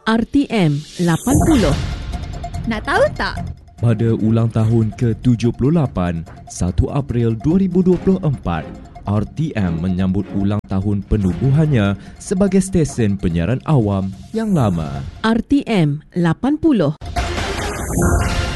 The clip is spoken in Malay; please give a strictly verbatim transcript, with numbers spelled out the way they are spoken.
R T M lapan puluh. Nak tahu tak? Pada ulang tahun ke tujuh puluh lapan, satu April dua ribu dua puluh empat, R T M menyambut ulang tahun penubuhannya sebagai stesen penyiaran awam yang lama. R T M lapan puluh.